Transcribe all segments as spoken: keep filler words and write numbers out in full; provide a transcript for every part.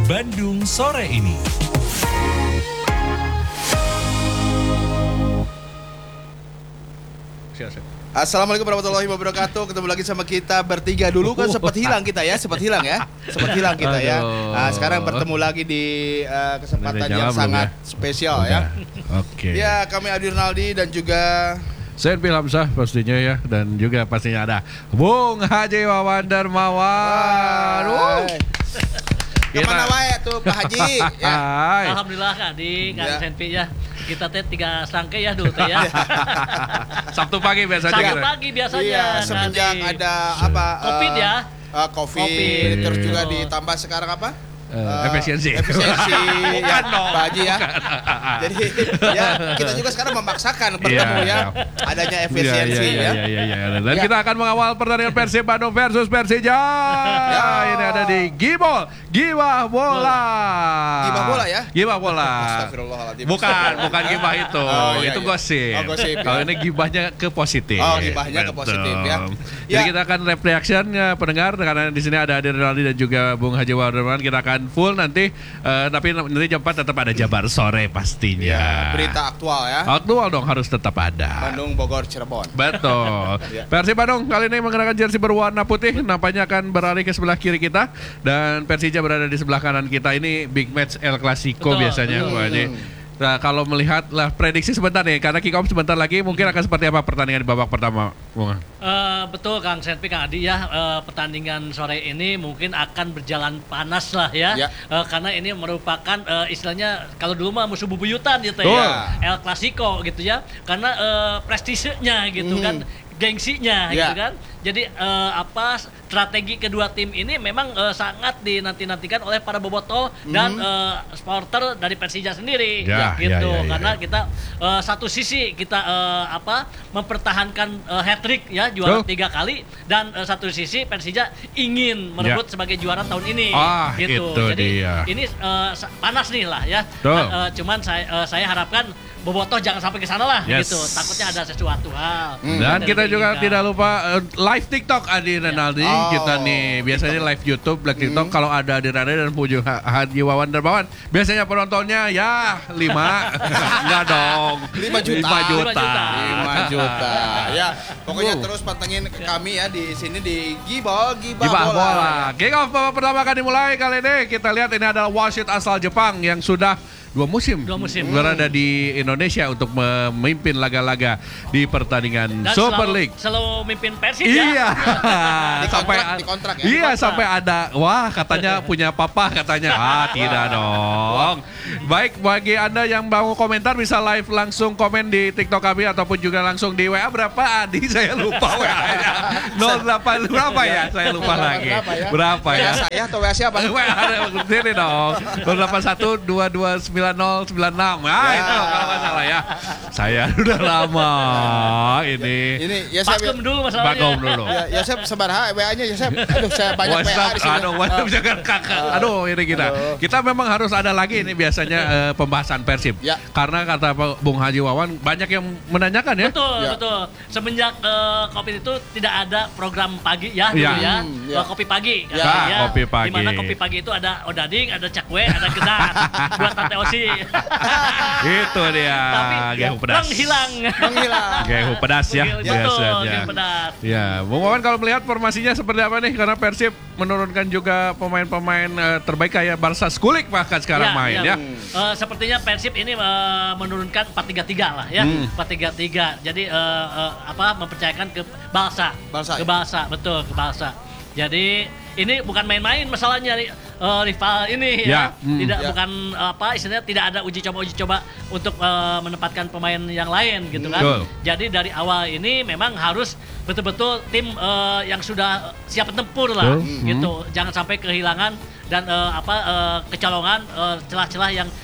Bandung sore ini. Assalamualaikum warahmatullahi wabarakatuh. Ketemu lagi sama kita bertiga. Dulu kan sempat hilang kita ya, sempat hilang ya, sempat hilang kita ya. Nah, sekarang bertemu lagi di uh, kesempatan yang sangat ya? spesial Udah. ya. Oke. Okay. Ya, kami Adi Rinaldi dan juga saya Pilhamsah pastinya ya, dan juga pastinya ada Bung Haji Wawan Darmawan. Kemana wae tuh Pak Haji? Ya. Alhamdulillah Kak Di, Kak ya. Senpi ya. Kita teh tiga sangke ya dulu teh ya. Sabtu pagi biasanya. Sabtu pagi biasanya. Iya, semenjak ada apa? Covid uh, ya. Uh, COVID, COVID, terus juga ditambah sekarang apa? Uh, efisiensi, efisiensi, bukan ya, dong, Pak Haji ya. Jadi ya kita juga sekarang memaksakan bertemu yeah. ya adanya efisiensi yeah, yeah, ya. Yeah, yeah, yeah. Dan yeah. kita akan mengawal pertandingan Persib Bandung versus Persija. Ya, ini ada di Gibol, Gibah Bola. Gibah Bola ya? Gibah Bola. Astagfirullahaladzim. Bukan, bukan gibah itu. Oh, iya, itu iya. gosip. Oh, gosip. Kalau ya. ini gibahnya ke positif. Oh, gibahnya ke positif ya. Jadi ya. kita akan reaction pendengar karena di sini ada Adi Rinaldi dan juga Bung Haji Wawan. Kita akan full nanti, uh, tapi nanti jam empat tetap ada Jabar Sore pastinya. Ya, berita aktual ya. Aktual dong, harus tetap ada. Bandung, Bogor, Cirebon. Betul. ya. Persib Bandung kali ini menggunakan jersey berwarna putih, nampaknya akan beralih ke sebelah kiri kita dan Persija berada di sebelah kanan kita. Ini big match El Clasico Betul. biasanya, Pak Haji. Nah, kalau melihat lah prediksi sebentar nih, karena kick off sebentar lagi, mungkin akan seperti apa pertandingan di babak pertama, Bung? Uh, betul Kang Senpi, Kang Adi ya, uh, pertandingan sore ini mungkin akan berjalan panas lah ya, ya. Uh, karena ini merupakan uh, istilahnya kalau dulu mah musuh bubuyutan gitu oh. ya, El Clasico gitu ya, karena uh, prestisenya gitu hmm. kan, gengsinya ya. gitu kan. Jadi uh, apa strategi kedua tim ini memang uh, sangat dinanti-nantikan oleh para bobotoh mm-hmm. dan uh, supporter dari Persija sendiri ya, gitu. Ya, ya, ya, Karena ya. kita uh, satu sisi kita uh, apa mempertahankan uh, hat-trick ya juara oh. tiga kali dan uh, satu sisi Persija ingin merebut ya. sebagai juara tahun ini ah, gitu. Itu Jadi dia. ini uh, panas nih lah ya. Nah, uh, cuman saya uh, saya harapkan bobotoh jangan sampai ke sana lah yes. gitu. Takutnya ada sesuatu hal. Hmm. Dan kita juga tidak lupa uh, live TikTok Adi Rinaldi. Oh, kita nih biasanya TikTok. live YouTube, live TikTok. Hmm. Kalau ada Adi Rinaldi dan Puju Haji Wawan Darmawan, biasanya penontonnya ya lima, enggak dong. Lima juta. Lima juta. Lima juta. Ya, pokoknya wow. terus pantengin kami ya di sini di Gibol, Gibah, Gibah Bola. Bola. Kick off pertama akan dimulai kali ini. Kita lihat ini adalah wasit asal Jepang yang sudah Dua musim, Dua musim berada di Indonesia untuk memimpin laga-laga di pertandingan Dan Super selalu, League. Selalu memimpin Persib iya. ya. di sampai kontrak, di kontrak ya. Iya, kontrak. sampai ada wah katanya punya papa katanya. Ah, tidak dong. Baik, bagi Anda yang mau komentar bisa live langsung komen di TikTok kami ataupun juga langsung di W A berapa Adi? Saya lupa W A-nya. nol delapan berapa ya? Saya lupa lagi. Berapa ya? W A saya atau W A siapa? W A sini dong. nol delapan satu dua dua sembilan nol sembilan enam. Ah, ya. Itu kalau nggak salah ya. Saya udah lama ini. Ini ya saya Pakem dulu masalahnya. Pakem dulu. Ya, ya saya sebarha W A-nya ya saya. Aduh, saya banyak W A di sini. Aduh, WhatsApp jangan kakak. Aduh, ini kita. Aduh. Kita memang harus ada lagi ini biasanya uh, pembahasan Persib. Ya. Karena kata Bung Haji Wawan banyak yang menanyakan ya. Betul, ya. betul. Semenjak uh, Kopi itu tidak ada program pagi ya, dulu ya. ya. Hmm, ya. Kopi pagi kan ya. ya. Kopi pagi. Di mana Kopi pagi itu ada Odading, ada Cakwe, ada Gedat buat Tante Osi. Itu dia. Tapi gehu pedas. Menghilang. Menghilang. Gehu pedas ya. Betul, gehu pedas. Ya, Bung Wawan kalau melihat formasinya seperti apa nih? Karena Persib menurunkan juga pemain-pemain uh, terbaik kayak Barca Skulik bahkan sekarang ya, main ya. ya. Uh, sepertinya Persib ini uh, menurunkan empat tiga tiga lah ya. Hmm. empat tiga tiga. Jadi uh, uh, apa mempercayakan ke Barca. Barca. Ke Barca, betul, ke Barca. Jadi ini bukan main-main masalahnya uh, rival ini ya, ya. Hmm. tidak ya. bukan apa istilahnya tidak ada uji coba uji coba untuk uh, menempatkan pemain yang lain gitu kan. Betul. Jadi dari awal ini memang harus betul-betul tim uh, yang sudah siap tempur lah Betul. gitu. Hmm. Jangan sampai kehilangan dan uh, apa uh, kecolongan uh, celah-celah yang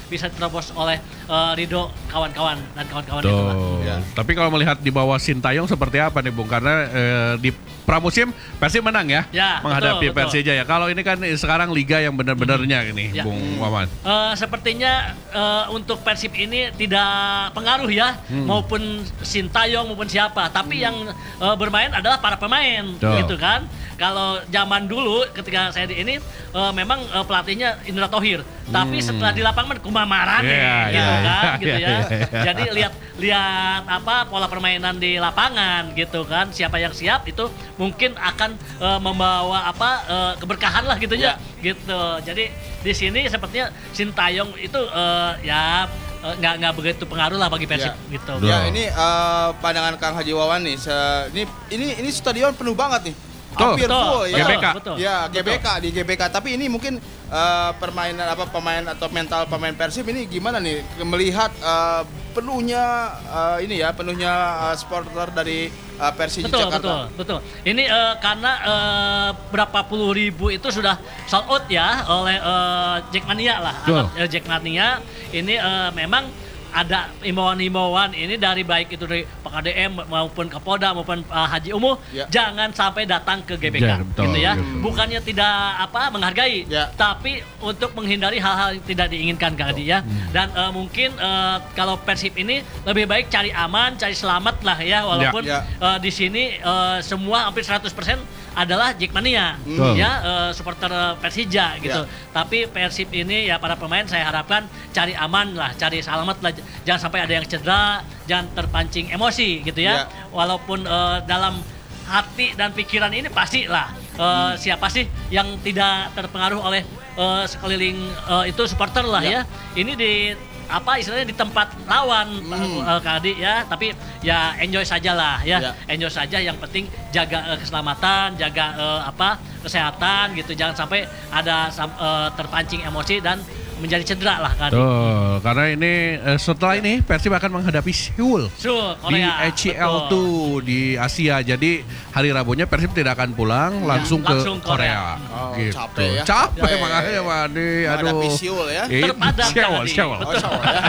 bisa terobos oleh uh, Ridho kawan-kawan dan kawan-kawan itu. Ya. Tapi kalau melihat di bawah Sintayong seperti apa nih Bung? Karena eh, di pramusim Persib menang ya, ya menghadapi betul, Persija ya. Kalau ini kan sekarang liga yang benar-benarnya ini, ya. Bung Wawan. Uh, sepertinya uh, untuk Persib ini tidak pengaruh ya, hmm. maupun Sintayong maupun siapa. Tapi hmm. yang uh, bermain adalah para pemain, Tuh. gitu kan. Kalau zaman dulu ketika saya di ini uh, memang uh, pelatihnya Indra Thohir, hmm. tapi setelah di lapangan kumamarane yeah, gitu yeah, kan, yeah, gitu ya. Yeah, yeah. Jadi lihat lihat apa pola permainan di lapangan gitu kan, siapa yang siap itu mungkin akan uh, membawa apa uh, keberkahan lah gitu ya, yeah. gitu. Jadi di sini sepertinya Sintayong itu uh, ya nggak uh, nggak begitu pengaruh lah bagi Persib yeah. gitu. Ya ini uh, pandangan Kang Haji Wawan nih, se- ini ini ini stadion penuh banget nih. Hampir full ya. G B K. Betul. Ya, G B K betul. Di G B K. Tapi ini mungkin uh, permainan apa pemain atau mental pemain Persib ini gimana nih melihat uh, penuhnya uh, ini ya, penuhnya uh, supporter dari uh, Persija betul, Jakarta. Betul, betul. Ini uh, karena uh, berapa puluh ribu itu sudah sold out ya oleh uh, Jackmania lah. Uh, Jackmania ini uh, memang ada imbauan-imbauan ini dari baik itu dari P K D M maupun Kapolda maupun uh, Haji Umuh ya. Jangan sampai datang ke G B K ya, betul, gitu ya. Betul. Bukannya tidak apa menghargai, ya. Tapi untuk menghindari hal-hal yang tidak diinginkan Kang Adi ya. Hmm. Dan uh, mungkin uh, kalau Persib ini lebih baik cari aman, cari selamat lah ya walaupun ya. Uh, di sini uh, semua hampir seratus persen adalah Jackmania hmm. ya uh, supporter Persija gitu. Ya. Tapi Persib ini ya para pemain saya harapkan cari aman lah, cari selamat lah. Jangan sampai ada yang cedera, jangan terpancing emosi gitu ya. ya. Walaupun uh, dalam hati dan pikiran ini pasti lah uh, hmm. siapa sih yang tidak terpengaruh oleh uh, sekeliling uh, itu supporter lah ya. ya. Ini di apa istilahnya di tempat lawan hmm. uh, Kak Adi ya, tapi ya enjoy saja lah ya. ya. Enjoy saja, yang penting jaga uh, keselamatan, jaga uh, apa kesehatan gitu. Jangan sampai ada uh, terpancing emosi dan menjadi cedera lah Kak Adi. Tuh, karena ini uh, setelah ini Persib akan menghadapi Seoul. Seoul, Korea. Di H C L dua di Asia. Jadi hari Rabunya Persib tidak akan pulang, ya, langsung ke langsung Korea. Korea. Oh, gitu. Capek ya. Capek ya, makanya ya, ya. Madi. Aduh. Menghadapi Seoul ya. Terpadam Seoul, Seoul. Oh, Seoul ya.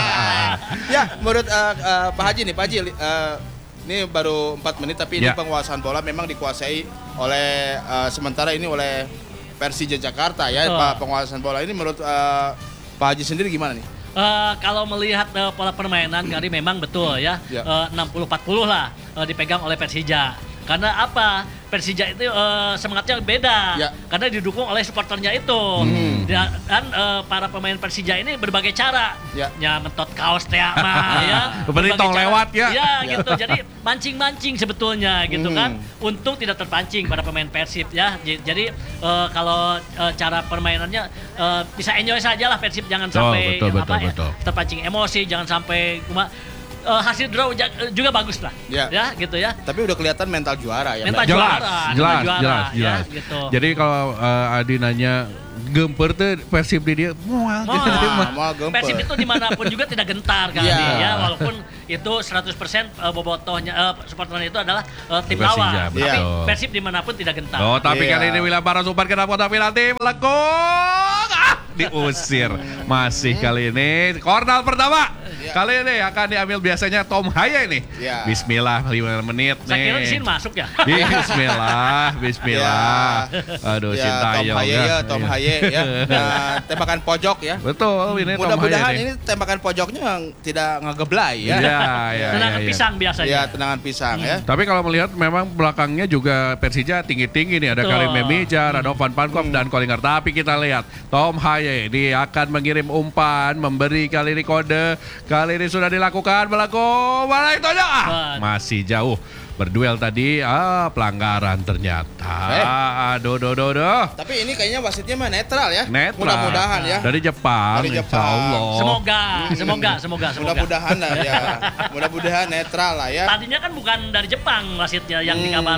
Ya, menurut uh, uh, Pak Haji nih, Pak Haji uh, ini baru empat menit tapi ini ya. Penguasaan bola memang dikuasai oleh uh, sementara ini oleh Persija Jakarta ya. Oh. Pak penguasaan bola ini menurut uh, Pak Haji sendiri gimana nih? Uh, kalau melihat uh, pola permainan Kari memang betul ya, ya. Uh, enam puluh empat puluh lah uh, dipegang oleh Persija. Karena apa? Persija itu uh, semangatnya beda, ya. Karena didukung oleh supporternya itu. Hmm. Dan, dan uh, para pemain Persija ini berbagai cara, ya, ya mentot kaos teh mah ya. Berarti tong lewat ya. Ya, ya gitu. Jadi mancing-mancing sebetulnya gitu hmm. kan. Untung tidak terpancing para pemain Persib ya. Jadi uh, kalau uh, cara permainannya uh, bisa enjoy saja lah Persib, jangan betul, sampai betul, apa betul, ya, betul. terpancing emosi, jangan sampai cuma Uh, hasil draw juga bagus lah, ya. ya gitu ya. Tapi udah kelihatan mental juara ya. Mental jelas, juara, jelas, juara, jelas, ya, jelas. Gitu. Jadi kalau uh, Adi nanya gemper tuh Persib di dia, mual, mual. Persib itu dimanapun juga tidak gentar kan, ya. ya. Walaupun itu seratus persen uh, bobotohnya uh, supporternya itu adalah uh, tim lawan. Tapi ya. Persib dimanapun tidak gentar. Oh, tapi ya. Kali ini Wilam Para Super kenapa tapi nanti melengkung ah, diusir. Masih kali ini kornal pertama. Ya. Kali ini akan diambil biasanya Tom Haye nih. Ya. Bismillah lima menit nih. Saya kira di sini masuk ya. Bismillah, Bismillah. Ya. Aduh, ya, Sintayong. Tom Haye ya, Tom Haye ya. Nah, tembakan pojok ya. Betul, ini mudah-mudahan ini tembakan pojoknya yang tidak ngegeblay ya. Ya, ya, tendangan ya, ya. pisang biasanya. Ya, tendangan pisang hmm. ya. Tapi kalau melihat memang belakangnya juga Persija tinggi-tinggi nih. Ada Karim Memija, Radovan Pankov hmm. dan Kolinger. Tapi kita lihat Tom Haye ini akan mengirim umpan, memberi kali ini kode. Kali ini sudah dilakukan, berlaku, balik tonjok. Ah, masih jauh. Berduel tadi, ah pelanggaran ternyata. Eh. Aduh, aduh, aduh, aduh. Tapi ini kayaknya wasitnya mah netral ya. Netral. Mudah-mudahan ya. Dari Jepang, Dari Jepang. Insya Allah. Semoga, semoga, semoga, semoga. Mudah-mudahan lah ya. Mudah-mudahan netral lah ya. Tadinya kan bukan dari Jepang wasitnya yang hmm. dikabar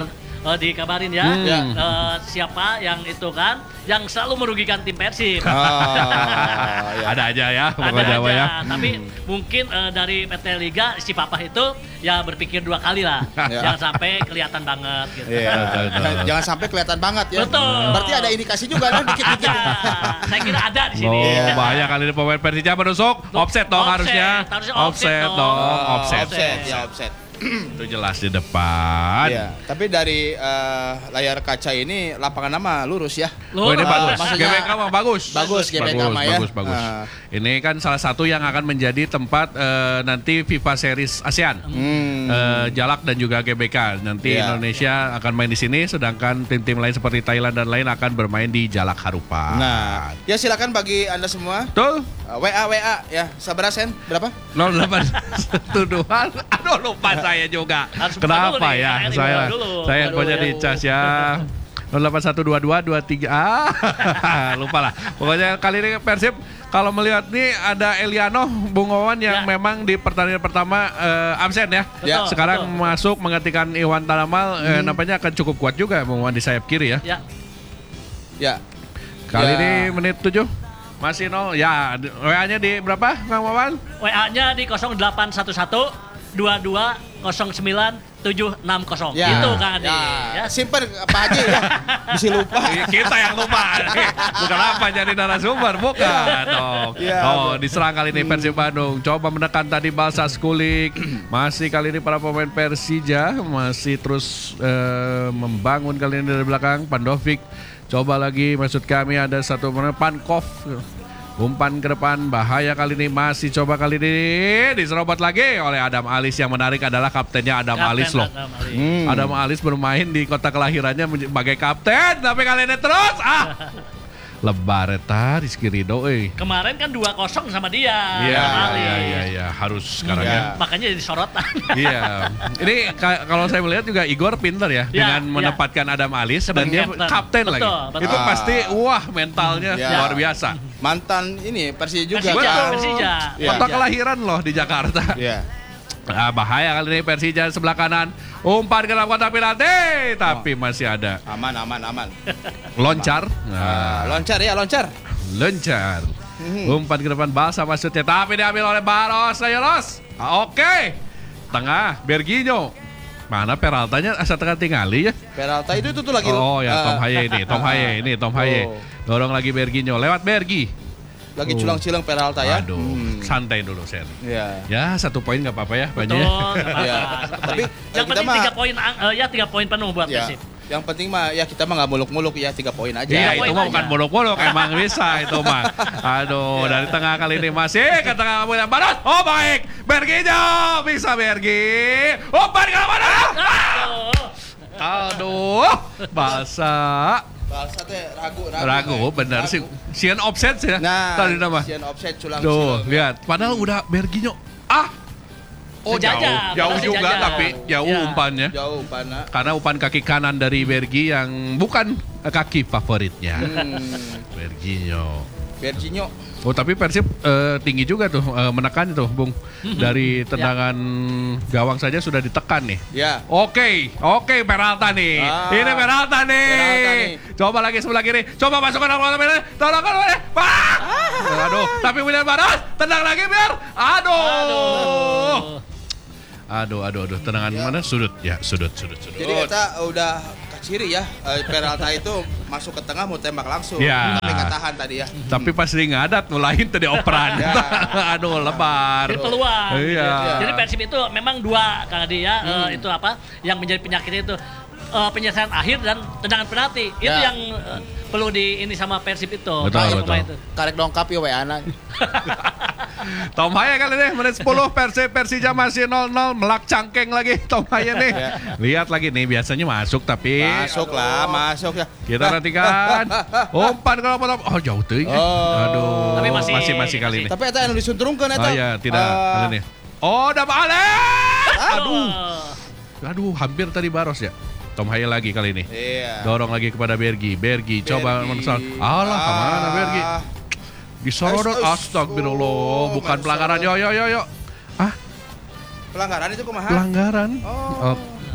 uh, dikabarin ya, Hmm. uh, siapa yang itu kan, yang selalu merugikan tim Persib. Oh, ya. Ada aja ya, Ada pokoknya aja, ya. tapi mungkin uh, dari P T Liga si Papa itu ya berpikir dua kali lah, Ya. jangan sampai kelihatan banget gitu. Iya. Betul, betul. Jangan sampai kelihatan banget ya. Betul. Berarti ada indikasi juga kan dikit-dikit. Ada, saya kira ada di sini. Oh, Iya. bahaya kali ini pemain Persija menusuk. Offset dong Offset, harusnya. harusnya Offset offset dong, dong. offset. Offset, ya offset. Itu jelas di depan. Iya, tapi dari eh, layar kaca ini lapangan nama lurus ya. Oh, ini Lurus. bagus. Maksudnya- G B K mah bagus. Bagus, G B K mah ya. Bagus, bagus. Ah. Ini kan salah satu yang akan menjadi tempat eh, nanti FIFA Series ASEAN. Hmm. Eh, Jalak dan juga G B K. Nanti Iya. Indonesia akan main di sini, sedangkan tim-tim lain seperti Thailand dan lain akan bermain di Jalak Harupat. Nah, ya silakan bagi Anda semua Tuh, uh, W A W A ya. Sabar sen berapa? nol delapan satu dua. Aduh, lupa saya juga. Harus buka Kenapa dulu nih, ya? H R Saya buka dulu. saya Buka handphonenya dulu. dicas ya. nol delapan satu dua dua dua tiga. Ah, lupa lah. Pokoknya kali ini Persib kalau melihat nih ada Eliano Bung Wawan yang Ya. memang di pertandingan pertama eh, absen ya. Ya. Betul, Sekarang betul. masuk menggantikan Iwan Tanamal, eh, nampaknya akan cukup kuat juga Bung Wawan di sayap kiri ya. Ya, Ya. Kali Ya. ini menit tujuh masih nol. Ya, W A-nya di berapa Kang Wawan? W A-nya di nol delapan satu satu dua dua nol sembilan tujuh enam nol. Ya. Itu Kang Adi. Ya. Ya. Simpen Pak Haji ya. Bisa lupa. Kita yang lupa. Bukan apa jadi narasumber, bukan dong. Iya, Oh, Bu. diserang kali ini Persib Bandung. Coba menekan tadi Balsa Skulik. Masih kali ini para pemain Persija masih terus eh, membangun kali ini dari belakang. Pandovic. Coba lagi, maksud kami ada satu mana Pankov. Umpan ke depan, bahaya kali ini, masih coba kali ini diserobot lagi oleh Adam Alis. Yang menarik adalah kaptennya Adam Kapten Alis loh. Adam Alis. Hmm. Adam Alis bermain di kota kelahirannya sebagai kapten, tapi kali ini terus ah lebar eta Rizky Ridho euy. Kemarin kan dua kosong sama dia. Iya, Adam Alis. iya, iya, iya, harus sekarang Iya. ya. Makanya jadi sorotan. Iya. Ini ka- kalau saya melihat juga Igor pinter ya Iya, dengan iya. menempatkan Adam Alis dan Sebagai dia kapten. kapten Betul, lagi. betul. Itu Ah. pasti wah mentalnya Iya. luar biasa. Mantan ini Persija juga Persija, kan. Persija. Iya. Kota kelahiran loh di Jakarta. Iya. Ah, bahaya kali ini Persija sebelah kanan. Umpan ke dalam kotak penalti, tapi masih ada Aman aman aman. loncar. Ah, Nah, loncar ya, loncar. loncar. Mhm. Umpan ke depan Balsa maksudnya, tapi diambil oleh Baros. Ayo Los. Ah, Oke. Tengah Berginho. Mana Peraltanya asa tengah tingali ya. Peralta itu tuh, tuh lagi. Oh ya, ah, Tom Haye ini, Tom Haye ini, Tom Haye. Oh. Dorong lagi Berginho lewat Bergi. lagi Oh. culang-cilang Peralta ya. Aduh, Hmm. santai dulu Sen. Iya. Ya, satu poin nggak apa-apa ya, Betul, banyak. nggak apa-apa. Iya. Tapi, yang kita penting mah- tiga poin, eh, ya tiga poin penuh buat Ya. Persib. Yang penting mah ya kita mah nggak muluk-muluk ya, tiga poin aja. Iya, itu poin mah aja. bukan bolok-bolok, emang bisa itu mah. Aduh, dari tengah kali ini masih ke tengah kemudian Baros. Oh baik, Berginho bisa Bergi. Umpan ke mana? Aduh. Aduh, Balsa. Balsa teh ragu, ragu. Ragu, Nek. bener Ragu. sih. Sian offset sih ya. Nah, Tadi nama. Sian offset Tuh, culang-cilang. lihat. Padahal udah Berginho. Ah. Oh, jauh. Sejajar, Jauh padahal juga sejajar. tapi jauh Ya. umpannya. Jauh pana. Karena umpan kaki kanan dari Bergi yang bukan kaki favoritnya. Hmm. Berginho. Berginho. Oh tapi Persib eh, tinggi juga tuh eh, menekan itu Bung. Dari tendangan gawang saja sudah ditekan nih. Ya. Oke, oke Peralta nih. Ah, Ini Peralta nih. Peralta nih. Coba lagi sebelah kiri. Coba masukkan bola Peralta. Tolong kan boleh. Aduh, tapi William Baros tendang lagi biar. Aduh. Aduh. Aduh, aduh, aduh. Tendangan mana? Sudut. Ya, sudut, sudut, sudut. Jadi kita udah kaciri ya, eh, Peralta itu masuk ke tengah mau tembak langsung. Ya. Tapi ketahan tadi ya. Tapi pas di ngadat mulain tadi operan. Ya. Aduh, lebar. Jadi peluang. Iya. gitu. Jadi Persib itu memang dua Kang Adi ya, eh, itu apa yang menjadi penyakit itu eh, penyelesaian akhir dan tendangan penalti. Itu Ya. yang eh, perlu di ini sama Persib itu. Betul, Sama betul. pemain itu. Karek dongkap ya W A-na. Tom Haye kali ini menit sepuluh Persib Persija masih nol nol melak cangkeng lagi Tom Haye nih. Ya. Lihat lagi nih biasanya masuk tapi Masuk lah, masuk ya. kita nantikan umpan kalau potong oh jauh tuh. Oh. Aduh. Tapi masih- masih masih kali ini. Tapi eta anu disunturungkeun eta. Oh iya, tidak Eh, kali ini. Oh, dapat Alex. Aduh. Aduh, hampir tadi Baros ya. Tom Haye lagi kali ini. Iya. Dorong lagi kepada Bergi. Bergi coba Bergi. menesal. Alah, kemana Bergi? Ah, Disorot, Ais, ais. astagfirullah. Oh, Bukan baru pelanggaran. Yo, sorot. yo, yo, yo. Ah, Pelanggaran itu kumaha? pelanggaran. Oh. Oh.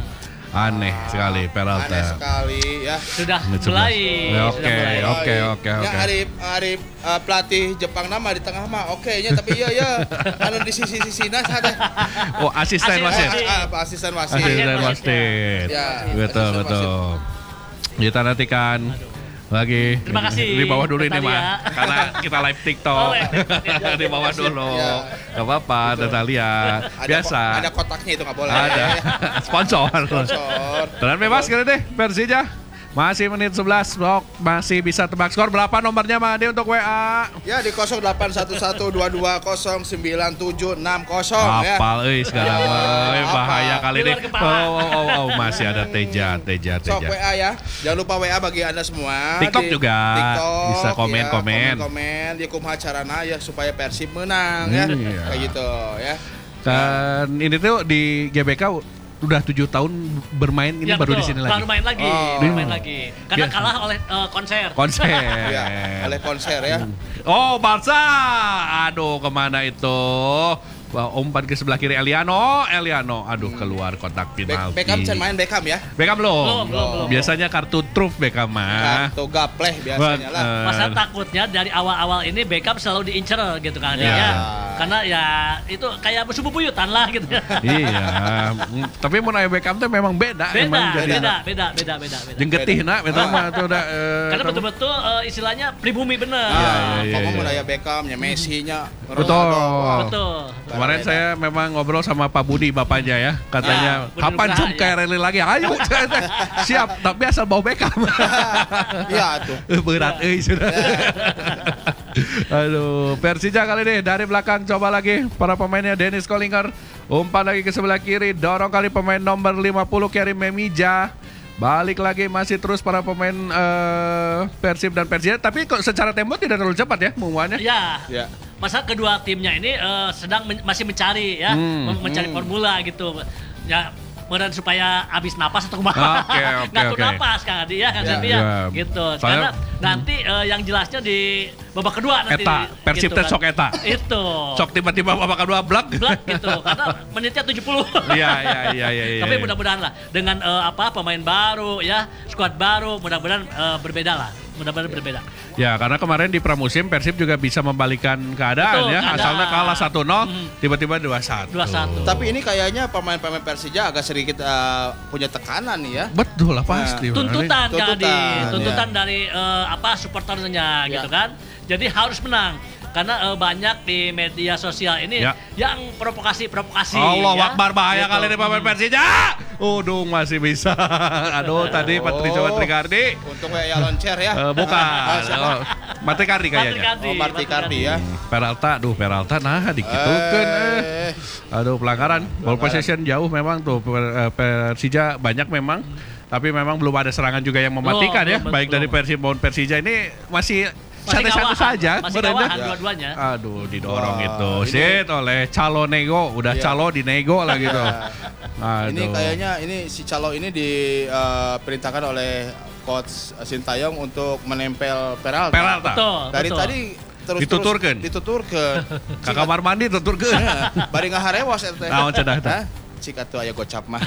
Aneh ah, sekali Peralta. Aneh sekali ya. Sudah mulai. Oke, oke, oke, oke. Ya Arif, Arif uh, pelatih Jepang nama di tengah mah oke nya tapi iya ya anu di sisi-sisi nas ada. Oh, asisten wasit. Ah, ah, asisten wasit. Asisten wasit. Ya, betul, betul. Kita nantikan lagi Terima kasih. Di bawah dulu ini Natalia. mah karena kita live TikTok. Oh, live. Di bawah dulu. Ya. Gak apa-apa, Natalia. Biasa. Ada, ada kotaknya itu nggak boleh. Ada. Sponsor. Sponsor. Dan bebas kali deh Persija. Masih menit sebelas, Bok. Masih bisa tebak skor. Berapa nomornya Made untuk W A? Ya di nol delapan satu satu dua dua nol sembilan tujuh enam nol ya. Apal euy sekarang mah. Eh, bahaya kali ini. Luar kepala. Oh, oh, oh, oh, masih ada Teja, Teja, Sok W Teja. A ya. Jangan lupa W A bagi Anda semua. TikTok Di juga. TikTok, Bisa komen, ya, komen. Komen di kumaha carana ya supaya Persib menang ya. Iya. Kayak gitu ya. Dan ini tuh di G B K udah tujuh tahun bermain ini Ya, baru betul. di sini lagi. Baru main lagi, Oh. baru main lagi. Karena Ya. kalah oleh uh, konser. Konser. Ya, oleh konser ya. Oh, Barca. Aduh, kemana itu? Wah, umpan ke sebelah kiri Eliano, Eliano. Aduh, keluar kotak Be penalti. Beckham can main Beckham ya. Beckham belum. Belum, belum, belum. Biasanya kartu truf Beckham mah. Kartu gapleh biasanya lah. Eh, Masa takutnya dari awal-awal ini Beckham selalu diincer gitu kan Ya. ya. Karena ya itu kayak musuh bubuyutan lah gitu ya. Iya. Mm, Tapi mun aya Beckham teh memang beda, Beda, emang jadi beda, beda, beda, beda, beda. jeung getihna eta mah tuh udah eh, Karena betul-betul eh, istilahnya pribumi bener. Ah, iya, iya, kamu iya. mau nanya Beckham, nya Messi nya. Betul. Ronaldo. Betul. Kemarin Beda. saya memang ngobrol sama Pak Budi bapaknya ya, katanya Ya, Budi kapan Nugraha, jam ya. K R L lagi? Ayo, siap. Tapi asal bawa Beckham. Iya tuh. Berat euy sudah. Aduh, Persija kali ini dari belakang coba lagi para pemainnya Dennis Kollinger, umpan lagi ke sebelah kiri, dorong kali pemain nomor lima puluh Kerim Memija. Balik lagi masih terus para pemain eh, Persib dan Persija, tapi kok secara tempo tidak terlalu cepat ya pengumumannya. Ya. Ya. Masa kedua timnya ini eh, sedang men- masih mencari ya, Hmm. mem- mencari Hmm. formula gitu. Ya, meren supaya habis napas atau kumaha. Oke, oke, Ngatur oke. napas Kang Adi ya, Kang Ya. Sepi ya. Ya. Gitu. Saya- Karena nanti eh, yang jelasnya di babak kedua nanti. Eta, Persib teh kan. sok eta. Itu. Sok tiba-tiba babak kedua blak. Blak gitu. Karena menitnya tujuh puluh. Iya, iya, iya, iya. iya. Tapi mudah-mudahan lah dengan eh, apa pemain baru ya, skuad baru, mudah-mudahan eh, berbeda lah. Mudah-mudahan berbeda. Ya, karena kemarin di pramusim Persib juga bisa membalikan keadaan Betul, ya. keadaan. Asalnya kalah satu nol, Hmm. tiba-tiba dua satu. dua satu. Tapi ini kayaknya pemain-pemain Persija agak sedikit eh, punya tekanan nih ya. Betul lah pasti. Nah, tuntutan Kang Adi, Tuntutan, tuntutan ya. dari eh, apa supporternya Ya. gitu kan. Jadi harus menang. Karena eh, banyak di media sosial ini Ya. yang provokasi-provokasi. Allah ya. Akbar, bahaya Gitu. kali ini pemain Persija. Udung masih bisa. Aduh, tadi Patricio Patricardi. Untung kayak loncer ya. Eh, bukan. Ah, siapa? Oh, Patricardi kayaknya. Patricardi, Oh, Marti Cardi ya. Peralta, duh Peralta nah dikitukeun eh. Eh, Aduh, pelanggaran. Ball possession jauh memang tuh Per- eh, Persija banyak memang. Tapi memang belum ada serangan juga yang mematikan Belum, ya. belum, Baik belum. dari Persib maupun Persija ini masih Masih santai-santai kawahan, saja. Masih bener kawahan ya. dua-duanya. Aduh, didorong Wah, itu. ini- Sit oleh calo nego, udah Iya. calo dinego lah gitu. Aduh. Ini kayaknya ini si Calo ini diperintahkan oleh coach Sintayong untuk menempel Peralta. Peralta. Betul. Dari betul. tadi terus Dituturkeun. dituturkeun. Ke kamar mandi tuturkeun. Bari ngaharewas eta. Naon cenah eta? Hah? Cika tuh aya gocap mah.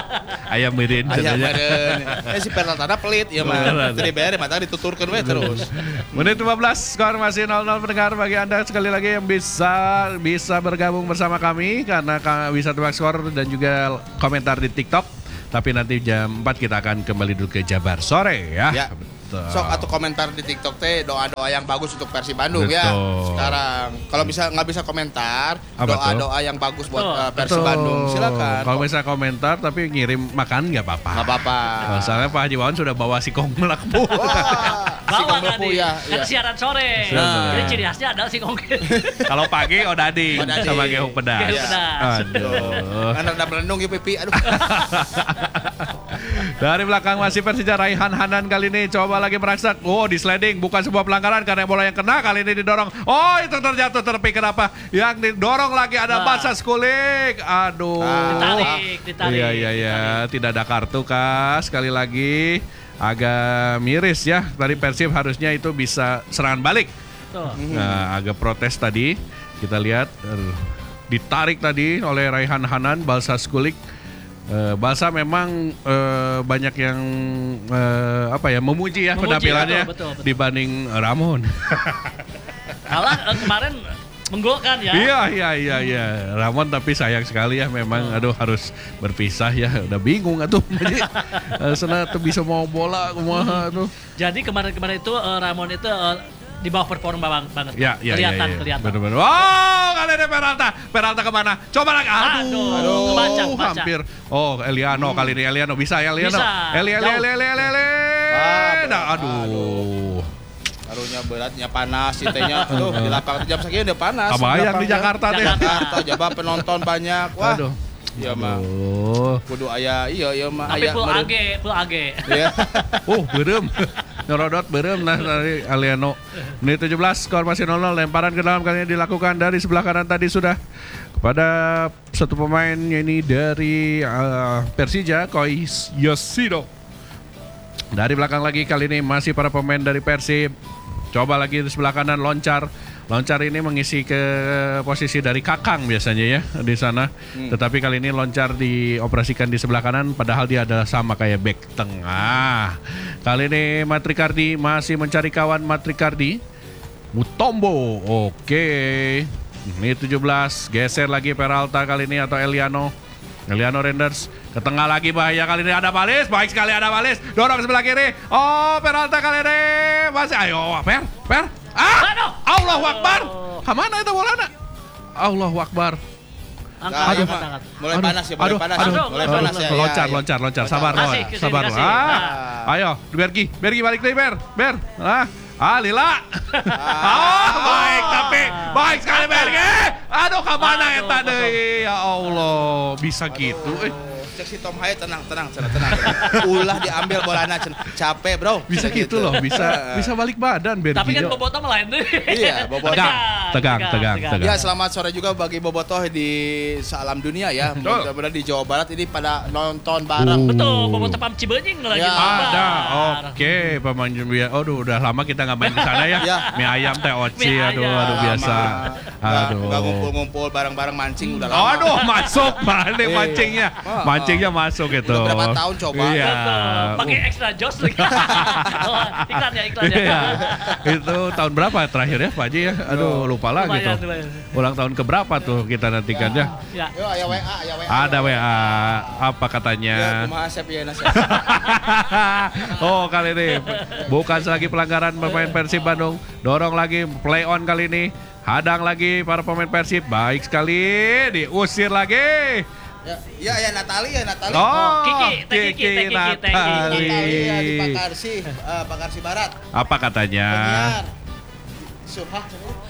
Ayam mirin Aya cenanya. meureun. Eh si Peralta pelit ya mah. Beneran. Tadi bayar mata dituturkeun we terus. Menit lima belas, skor masih nol nol. Pendengar, bagi Anda sekali lagi yang bisa bisa bergabung bersama kami karena ka- bisa tebak skor dan juga komentar di TikTok. Tapi nanti jam empat kita akan kembali dulu ke Jabar sore ya. Ya. Betul. Sok atau komentar di TikTok teh doa-doa yang bagus untuk Persib Bandung ya. Betul. Sekarang kalau bisa nggak bisa komentar Apa tuh? doa-doa yang bagus buat Betul. uh, Persib Bandung silakan. Kalau bisa komentar tapi ngirim makan nggak apa-apa. Nggak apa-apa. Kalau Soalnya Pak Haji Wawan sudah bawa sikong melakbu. Wah, si Bawa Kong kan Lepu nih. ya. Kan ya. siaran sore. Siaran sore. Jadi ciri khasnya adalah si kongkit. Kalau pagi odading Odading. sama gehuk pedas. Gehuk pedas. Aduh. Kan rada melendung ya pipi. Aduh. Dari belakang masih Persija, Raihan Hanan kali ini coba lagi merangsek. Oh, di sliding, bukan sebuah pelanggaran karena bola yang kena kali ini didorong. Oh, itu terjatuh terpikir apa? Yang didorong lagi ada Nah. Basas Kulik. Aduh. Ah. Ditarik, ditarik. Iya, iya, iya. ditarik. Tidak ada kartu kah? Sekali lagi agak miris ya. Tadi Persib harusnya itu bisa serangan balik. Tuh. Nah, agak protes tadi. Kita lihat er, ditarik tadi oleh Raihan Hanan, Basas Kulik. Uh, Balsa memang uh, banyak yang uh, apa ya memuji ya memuji, penampilannya betul, betul, betul. dibanding Ramon. Kalah uh, kemarin menggolkan ya. Iya iya iya iya. Ramon tapi sayang sekali ya memang oh. aduh harus berpisah ya. Udah bingung atuh. Jadi uh, sana tuh bisa mau bola kumaha tuh. Jadi kemarin-kemarin itu uh, Ramon itu uh, di bawah performa banget. Ya, ya, kelihatan, ya, ya. kelihatan. Bener-bener. Wow, kali ini Peralta. Peralta kemana? Coba lagi. Aduh, aduh, aduh. Kebaca, kebaca. hampir. Oh, Eliano hmm. kali ini Eliano bisa ya Eliano. Bisa. Eli, Eli, Eli, Eli, Eli, Eli. Ah, nah, aduh. aduh. Arunya beratnya panas, itenya tuh di lapangan jam segini udah panas. Kabayang di Jakarta teh. Jakarta, coba penonton banyak. Wah. Aduh. Iya mah. Kudu aya iya iya mah aya. Tapi full A G, full A G. Iya. Oh, berem. Nyorodot berem nah dari Aliano. Menit tujuh belas skor masih nol nol. Lemparan ke dalam kali ini dilakukan dari sebelah kanan tadi sudah kepada satu pemain ini dari uh, Persija, Koi Yoshiro. Dari belakang lagi kali ini masih para pemain dari Persib. Coba lagi di sebelah kanan loncar. Loncar ini mengisi ke posisi dari Kakang biasanya ya di sana. Hmm. Tetapi kali ini loncar dioperasikan di sebelah kanan padahal dia adalah sama kayak back tengah. Kali ini Matrikardi masih mencari kawan Matrikardi. Mutombo. Oke. Ini tujuh belas geser lagi Peralta kali ini atau Eliano. Eliano Renders ke tengah lagi bahaya kali ini ada Balis. Baik sekali ada Balis. Dorong sebelah kiri. Oh Peralta kali ini masih ayo Per Per. Ah! Aduh. Allahu Akbar. Kemana itu bolanya? Allahu Akbar. Angkat, aduh, angkat. Mulai aduh, panas ya, mulai aduh, panas. Aduh, mulai aduh, panas ya. Loncar, ya, loncar, ya. loncar. Sabar, kasih, kasih, sabar. Kasih. Ah. Nah. Ayo, Bergi, Bergi balik deh, Ber. Ber. Ah, ah Lila. Ah. Oh, baik tapi baik sekali Bergi. Aduh, kemana eta deui? Ya Allah, bisa aduh. Gitu eh. Cek si Tom Haye tenang, tenang, tenang, tenang. Ulah diambil bolana, capek bro. Bisa gitu loh, bisa bisa balik badan Bergi. Tapi kan Bobotoh lain deh. Iya, Bobotoh. Tegang, tegang, tegang, tegang. Ya selamat sore juga bagi Bobotoh di sealam dunia ya. Mudah-mudahan di Jawa Barat ini pada nonton bareng. Uh. Betul, Bobotoh Pam Cibenying lagi. Ya. Ada, oke, pemain Jumbian. Aduh, udah lama kita nggak main ke sana ya. Ya. Mie ayam teh oci, aduh, aduh biasa. Aduh. Nggak ngumpul-ngumpul bareng-bareng mancing udah lama. Aduh, masuk balik mancingnya. Mancingnya masuk itu. Udah berapa tahun coba? Iya. Pakai extra jos lagi. Iklan ya, iklan ya. Iya. Itu tahun berapa terakhir ya Pak Haji ya? Aduh, lupa lagi tuh. Ulang tahun keberapa tuh kita nantikan ya? Ya. Yo, ya W A, ya W A. Ada W A. Apa katanya? Ya, kumaha Asep ya Nasep. Oh, kali ini bukan lagi pelanggaran pemain Persib Bandung. Dorong lagi play on kali ini. Hadang lagi para pemain Persib. Baik sekali, diusir lagi. Ya, ya, ya Natali ya Natali. Oh, Kiki, Kiki, Kiki, Kiki, Natali. Natali ya di Pakarsi, uh, Pakarsi Barat. Apa katanya? Penyiar. Suhah.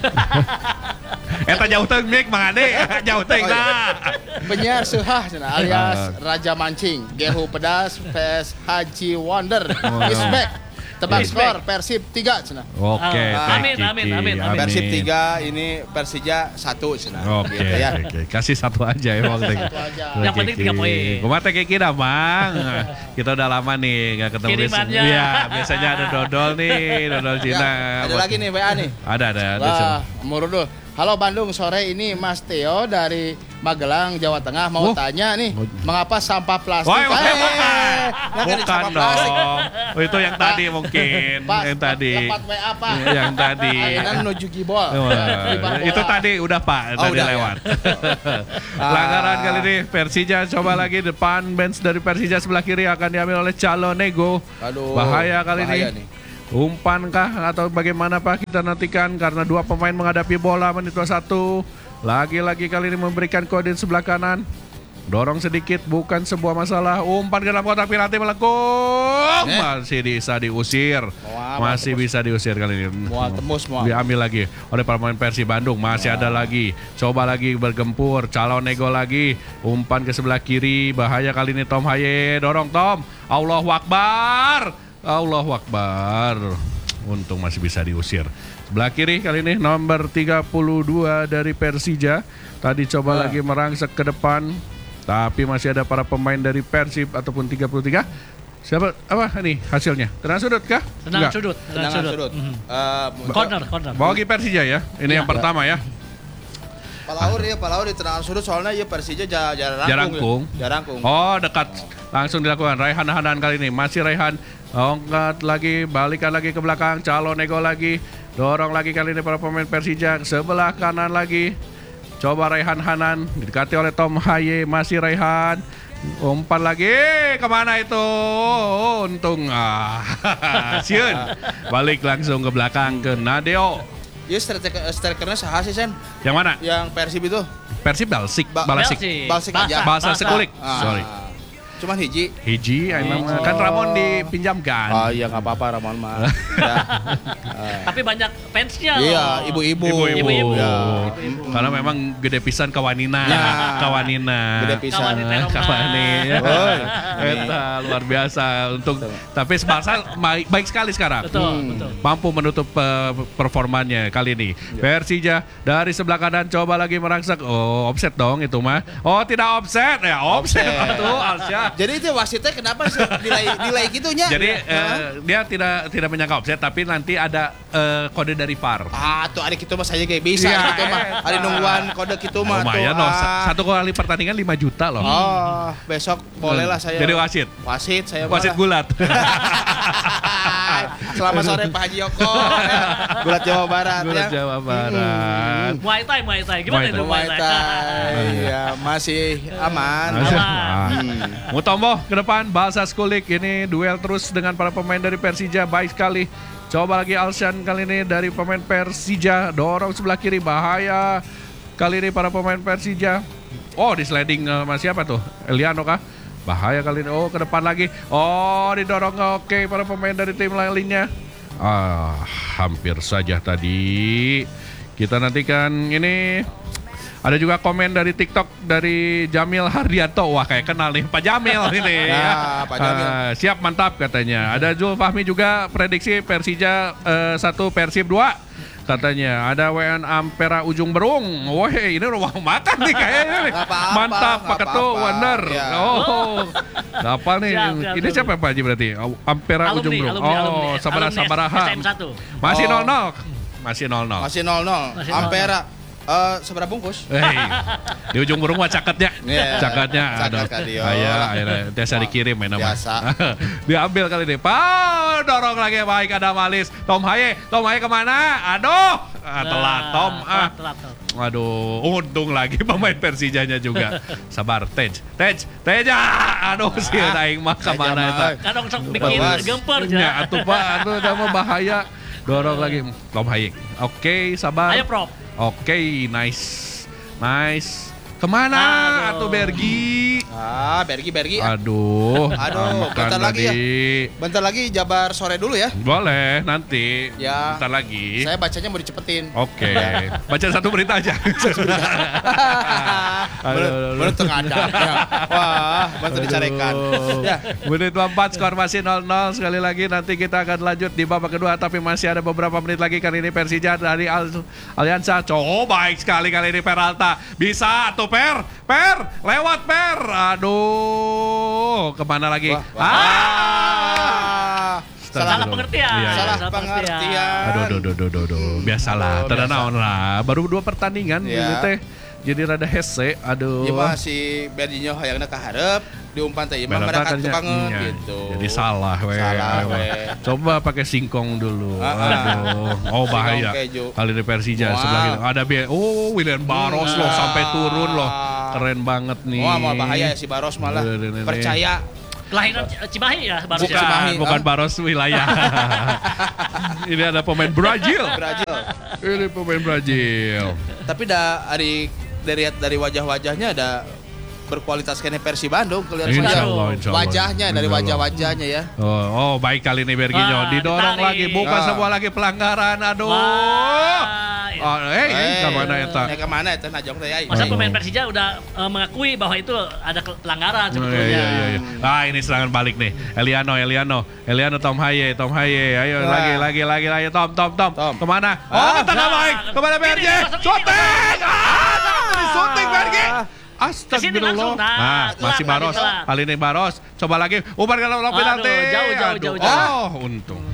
Eta jauh teh mik Mang Ade, jauh teh nah. Penyiar Suhah alias Raja Mancing, Gehu Pedas, P S Haji Wonder, oh, is back. Tebak skor Persib tiga cenah. Oke, okay, uh, amin, amin, amin, amin. Persib tiga, ini Persija satu cenah. Oke, okay, gitu, ya. Okay. Kasih satu aja ya waktu itu. Yang penting tiga poin. Kumaha teh Kiki dah, Mang. Kita udah lama nih enggak ketemu. Kirimannya. Iya, biasanya ada dodol nih, dodol Cina. Ya, ada lagi nih W A nih. Ada, ada, ada. Wah, murudul. Halo Bandung, sore ini Mas Theo dari Magelang, Jawa Tengah mau oh. tanya nih, mengapa sampah plastik? Woy, woy, eh, bukan, bukan dong. Oh, itu yang tadi pa, mungkin, pa, yang tadi. Lepat W A Pak. Yang tadi. Ayeuna menuju Gibol. Itu tadi udah Pak, oh, tadi udah, lewat. Ya. Pelanggaran kali ini Persija coba lagi depan bench dari Persija sebelah kiri akan diambil oleh Calonego. Aduh, bahaya kali bahaya ini. Nih. Umpan kah atau bagaimana Pak, kita nantikan karena dua pemain menghadapi bola menit dua puluh satu. Lagi-lagi kali ini memberikan kode sebelah kanan. Dorong sedikit bukan sebuah masalah. Umpan ke dalam kotak penalti melengkung. Eh. Masih bisa diusir. Wow, Masih tembus. bisa diusir kali ini. Mual tembus, mual. Diambil lagi oleh pemain Persib Bandung. Masih wow. ada lagi. Coba lagi bergempur. Calonego lagi. Umpan ke sebelah kiri. Bahaya kali ini Tom Haye. Dorong Tom. Allahu Akbar. Allahu Akbar. Untung masih bisa diusir. Sebelah kiri kali ini nomor tiga puluh dua dari Persija. Tadi coba nah. lagi merangsek ke depan. Tapi masih ada para pemain dari Persib ataupun tiga puluh tiga. Siapa apa nih hasilnya? Tenang sudut kah? Tenang sudut, tenang sudut. sudut. Mm-hmm. Uh, corner, corner. Bagi Persija ya. Ini ya. yang pertama ya. Palaur ya, Palaur di tendangan sudut soalnya ya Persija jarangkung. Jarangkung. Ya. Jarangkung. Oh, dekat. Langsung dilakukan. Raihan Hanan kali ini. Masih Raihan. Angkat lagi, balikan lagi ke belakang. Calon nego lagi. Dorong lagi kali ini para pemain Persija. Sebelah kanan lagi. Coba Raihan Hanan. Didekati oleh Tom Haye. Masih Raihan. Umpan lagi, kemana itu? Untung ah, siun. Balik langsung ke belakang ke Nadeo. Ya strikernya sah sih Sen. Yang mana? Yang Persib itu. Persib Balsik, ba Balasik. Balsik aja. Bahasa sekulik. Ah. Sorry. Cuman hiji. Hiji, emang oh. Kan Ramon dipinjamkan. Oh iya nggak apa-apa Ramon mah. Ya. Tapi banyak fansnya. Iya, ibu-ibu. Ibu-ibu. Ya. Karena memang gede pisan kawanina. Ya. Kawanina. Gede pisan. Kawanina. Eta luar biasa untuk tapi Barca baik, baik sekali sekarang. Betul, hmm. betul. Mampu menutup uh, performanya kali ini. Ya. Persija dari sebelah kanan coba lagi merangsak. Oh, offset dong itu mah. Oh, tidak offset. Ya, offset tuh Alsya. Jadi itu wasitnya kenapa sih nilai nilai gitunya? Jadi uh, dia tidak tidak menyangka offset tapi nanti ada uh, kode dari V A R. Ah, tuh ada gitu mah saya kayak bisa ya, gitu mah. Ada nungguan kode gitu mah tuh. Lumayan loh. Ah. Satu kali pertandingan lima juta loh. Oh, besok boleh lah saya. Jadi wasit. Wasit saya Wasit gulat. Selamat sore Pak Haji Yoko. Ya. Gulat Jawa Barat Gulat ya. Jawa Barat. Hmm. Muay Thai, Muay Thai. Gimana itu Muay Thai? Ya, masih aman. Aman. Hmm. Mutombo ke depan, Balsa Skulik ini duel terus dengan para pemain dari Persija, baik sekali. Coba lagi Alshan kali ini dari pemain Persija, dorong sebelah kiri, bahaya. Kali ini para pemain Persija. Oh, di sliding sama siapa tuh? Eliano kah? Bahaya kali ini. Oh, ke depan lagi. Oh, didorong. Oke, para pemain dari tim lainnya. Ah, hampir saja tadi. Kita nantikan ini. Ada juga komen dari TikTok dari Jamil Hardianto. Wah, kayak kenal nih Pak Jamil ini. Ya, Pak Jamil. Uh, siap, mantap katanya. Ada Jul Fahmi juga prediksi Persija uh, satu Persib dua. Katanya ada W N Ampera Ujung Berung. Wah, ini ruang makan nih kayaknya nih. Apa-apa, Mantap Pak Ketu Wonder. Ya. Oh. Apa nih? Siap, siap, ini siapa Pak Haji berarti? Ampera alumni, Ujung Berung. alumni, Oh, alumni, Sabara alumni Sabaraha. S M satu. Masih Oh. nol nol. Masih nol nol. Masih nol nol. Masih Ampera. Uh, seberapa bungkus? Hey, di ujung burung mah caketnya, yeah, caketnya, caket aduh, kadio. ayah, akhirnya biasa dikirim main nama. Biasa. Diambil kali ini, Pak, dorong lagi baik ada Malis, Tom Haye, Tom Haye kemana? Aduh, ah, telat Tom, ah, telat, telat. Waduh, untung lagi pemain Persijanya juga. Sabar, Tej, Tej, Teja, aduh sih, aing mah kemana itu? Kadang sok bikin gemper Ya, aja. atuh Pak, aduh sama bahaya. Dorong lagi, Tom Haye. Oke, sabar. Ayo, Prof. Oke, okay, nice. Nice. Kemana? Atau Bergi? Ah, Bergi, Bergi. Aduh. Aduh, bentar lagi ya. Bentar lagi Jabar sore dulu ya. Boleh, nanti. Ya. Bentar lagi. Saya bacanya mau dicepetin. Oke. Okay. Baca satu berita aja. Belum tengah ada. Ya. Wah, bantu dicarikan. Ya. Menit empat, skor masih nol nol. Sekali lagi nanti kita akan lanjut di babak kedua. Tapi masih ada beberapa menit lagi. Kali ini Persija dari Al Aliansa. Oh, baik sekali kali ini Peralta. Bisa tuh Per. Per. Lewat Per. Aduh. Kemana lagi? Wah, wah. Ah. Salah pengertian. Iya, iya. Salah pengertian. Aduh, aduh, aduh, aduh, aduh. Biasalah. Oh, Tenang naon lah. Baru dua pertandingan Ya. gitu teh. Jadi rada hese. Aduh. Iya mah si Berdinho hayangna kaharep diumpan teh imah Berarti mereka kan tukang iya. gitu. Jadi salah we. Salah we. Coba pakai singkong dulu. Ah, ah. Aduh. Oh bahaya. Singkong keju. Kali di Persija Wow. sebelah kiri. Ada bi oh William Baros loh Nah. sampai turun loh. Keren banget nih. Wah, mau bahaya si Baros malah. Udah, udah, udah. Percaya. Kelahiran Cimahi ya, Baros Bukan, ya? Cimahi, bukan ah. Baros wilayah. Ini ada pemain Brazil. Brazil. Ini pemain Brazil. Tapi da dari dari dari wajah-wajahnya ada berkualitas kene Persi Bandung kelihatan Insya saja. Allah, insya Allah. Wajahnya dari Insya Allah. wajah-wajahnya ya. Oh, oh baik kali ini Berginho. Wah, Didorong ditarik. lagi, buka Ah. sebuah lagi pelanggaran. Aduh. Wah, iya. Oh, eh, eh, kemana eta? Ya kemana eta najong teh ai. Masa Oh. pemain Persija udah eh, mengakui bahwa itu ada ke- pelanggaran Oh, sebetulnya. iya, iya, iya. Ah, ini serangan balik nih. Eliano, Eliano, Eliano, Tom Haye, Tom Haye. Ayo Wah. lagi, lagi, lagi, lagi. Tom, Tom, Tom. Tom. Kemana? Oh, Ah. tengah Nah, baik. Kemana ini, Bergi? masuk ini, Shooting! Ah, jangan shooting Bergi. Kesini langsung. Astagfirullah. Nah, Nah, telat masih lagi, Baros. telat. Kali ini Baros. Coba lagi. Umpan kalau Aduh, penalti. jauh, jauh, Aduh. jauh, jauh. Oh, untung.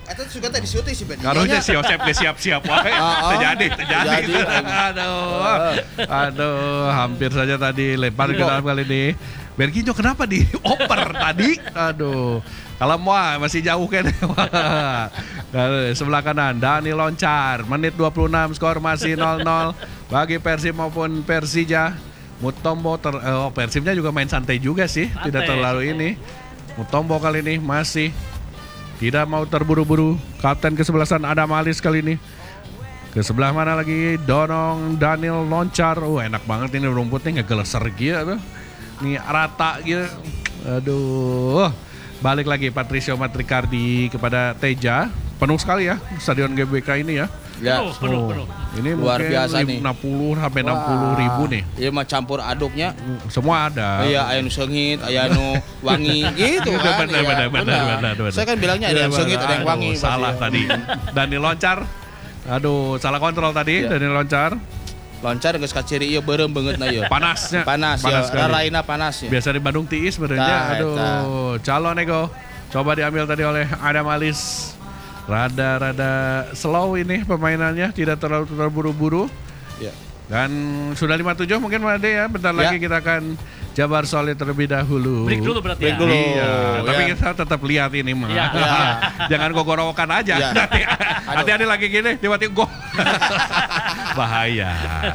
Eta juga tadi syuting sih Ben. Karunya si Yosep ge siap-siap wae. Terjadi, terjadi. Aduh. Aduh, hampir saja tadi lempar ke dalam kali ini. Berginjo kenapa dioper tadi? Aduh. Kalau Moa masih jauh kan. Sebelah kanan Dani Loncar, menit dua puluh enam, skor masih nol nol bagi Persib maupun Persija. Mutombo ter, oh Persibnya juga main santai juga sih, santai, tidak terlalu santai. Ini. Mutombo kali ini masih tidak mau terburu-buru. Kapten kesebelasan Adam Alis kali ini. Ke sebelah mana lagi? Donong Daniel Loncar. Oh enak banget ini rumputnya ngegeleser gitu. Nih rata gitu. Aduh. Balik lagi Patricio Matricardi kepada Teja. Penuh sekali ya stadion G B K ini ya. Ya, penuh, penuh, penuh. Ini luar biasa nih. enam puluh sampai enam puluh ribu nih. Iya mah campur aduknya. Semua ada. Iya, aya nu seungit, aya nu wangi gitu kan. Benar, benar, benar, benar, benar. Saya kan bilangnya ada yang seungit, ada yang wangi. Salah tadi. Dani Loncar. Aduh, salah kontrol tadi Dani Loncar. Loncar geus kaciri ieu beureum beungeutna ieu. Panasnya. Panas, panas ya. Raraina panas ya. Biasa di Bandung tiis sebenarnya. Aduh, calon ego. Coba diambil tadi oleh Adam Alis. Rada-rada slow ini permainannya, tidak terlalu terburu-buru. Ya. Dan sudah lima puluh tujuh mungkin Made ya. Bentar ya. Lagi kita akan jabar solid terlebih dahulu. Break dulu berarti. Break dulu. Iya, ya. Tapi kita tetap lihat ini mah. Ya. Ya. Jangan gogorokan aja. Ya. Nanti hati-hati lagi gini, tiba-tiba gol. Bahaya.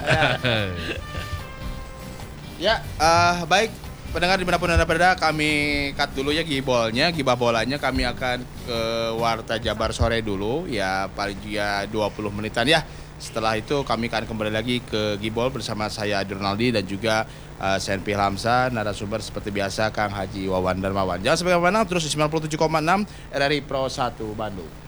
Ya, uh, baik. Pendengar dimanapun Anda berada, kami cut dulu ya gibolnya, gibah bolanya. Kami akan ke Warta Jabar sore dulu, ya paling juga dua puluh menitan ya. Setelah itu kami akan kembali lagi ke Gibol bersama saya Adurnaldi dan juga uh, Senpi Hamzah, narasumber seperti biasa Kang Haji Wawan Darmawan. Jangan sampai kemana-mana, terus di sembilan puluh tujuh koma enam R R I Pro satu Bandung.